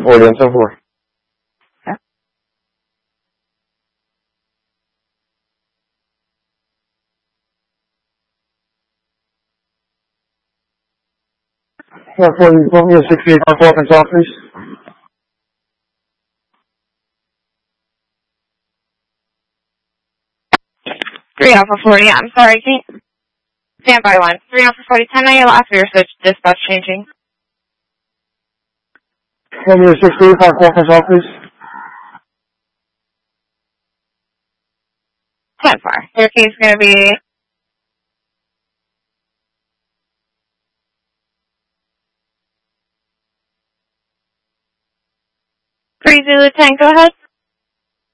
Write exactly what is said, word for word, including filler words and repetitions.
four, the ten four. Yeah, four, you phone me at sixty-eight car four, can talk, please? three Alpha forty, I'm sorry, can you stand by one. three Alpha forty, ten nine, you'll ask for your switch dispatch changing. Phone me at sixty-eight car four, can talk, please? ten four. Your key is going to be three Zulu ten, go ahead.